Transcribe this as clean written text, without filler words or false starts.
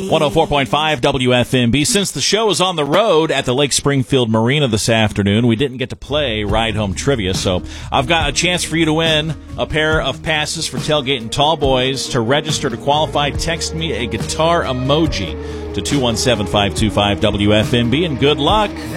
104.5 WFMB. Since the show is on the road at the Lake Springfield Marina this afternoon, we didn't get to play Ride Home Trivia, so I've got a chance for you to win a pair of passes for Tailgate and Tall Boys. To register to qualify, text me a guitar emoji to 217-525-WFMB, and good luck.